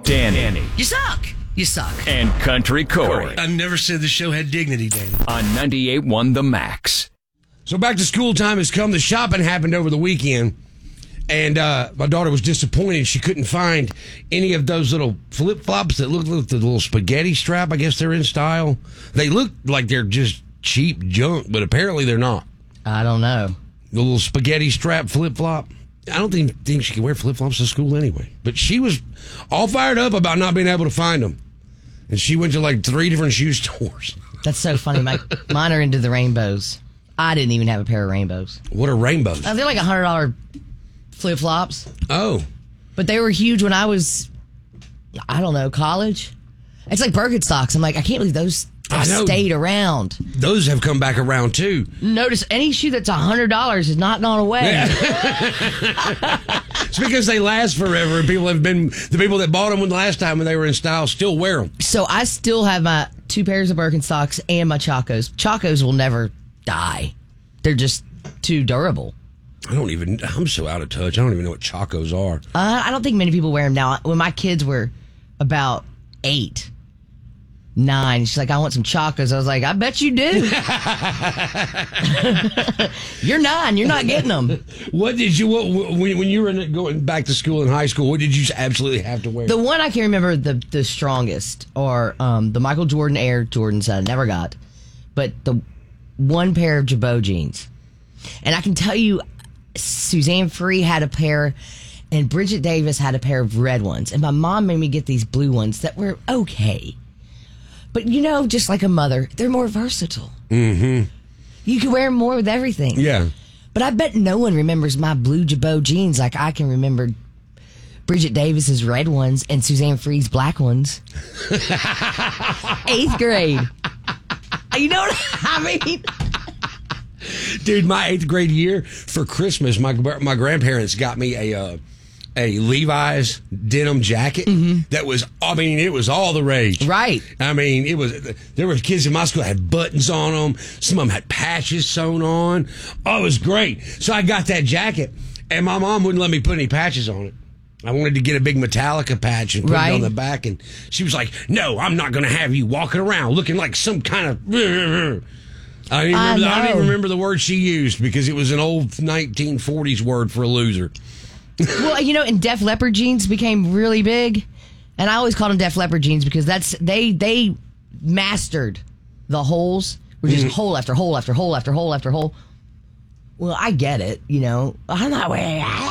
Danny. You suck. You suck. And Country Corey. I've never said the show had dignity, Danny. On 98.1 The Max. So back to school time has come. The shopping happened over the weekend. And my daughter was disappointed. She couldn't find any of those little flip-flops that look like the little spaghetti strap. I guess they're in style. They look like they're just cheap junk, but apparently they're not. I don't know. The little spaghetti strap flip-flop. I don't think she can wear flip-flops to school anyway. But she was all fired up about not being able to find them. And she went to like 3 different shoe stores. That's so funny. Mine are into the rainbows. I didn't even have a pair of rainbows. What are rainbows? They're like $100 flip-flops. Oh. But they were huge when I was, I don't know, college. It's like Birkenstocks. I'm like, I can't believe those have stayed around. Those have come back around too. Notice any shoe that's $100 has not gone away. Yeah. It's because they last forever, and the people that bought them the last time when they were in style still wear them. So I still have my 2 pairs of Birkenstocks and my Chacos. Chacos will never die. They're just too durable. I'm so out of touch. I don't even know what Chacos are. I don't think many people wear them now. When my kids were about 8, 9, she's like, I want some Chacos. I was like, I bet you do. You're 9. You're not getting them. When you were going back to school in high school, what did you absolutely have to wear? The one I can remember the strongest are the Michael Jordan Air Jordans that I never got, but the one pair of Jabot jeans. And I can tell you, Suzanne Free had a pair, and Bridget Davis had a pair of red ones. And my mom made me get these blue ones that were okay. But, just like a mother, they're more versatile. Mm-hmm. You can wear them more with everything. Yeah. But I bet no one remembers my blue Jabot jeans like I can remember Bridget Davis's red ones and Suzanne Free's black ones. 8th grade. You know what I mean? Dude, my 8th grade year for Christmas, my grandparents got me a Levi's denim jacket that was, it was all the rage. Right. There were kids in my school that had buttons on them. Some of them had patches sewn on. Oh, it was great. So I got that jacket, and my mom wouldn't let me put any patches on it. I wanted to get a big Metallica patch and put it on the back, and she was like, no, I'm not going to have you walking around looking like some kind of... I don't even remember the word she used because it was an old 1940s word for a loser. Well, and Def Leppard jeans became really big, and I always called them Def Leppard jeans because they mastered the holes, were just hole after hole after hole after hole after hole. Well, I get it, I'm not wearing.